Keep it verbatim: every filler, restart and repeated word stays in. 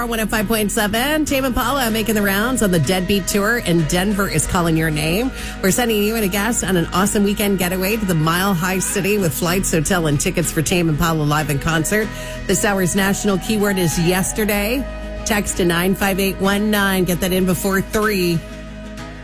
one oh five point seven, Tame Impala making the rounds on the Deadbeat Tour, and Denver is calling your name. We're sending you and a guest on an awesome weekend getaway to the Mile High City with flights, hotel, and tickets for Tame Impala live in concert. This hour's national keyword is yesterday. Text to nine five eight one nine. Get that in before three.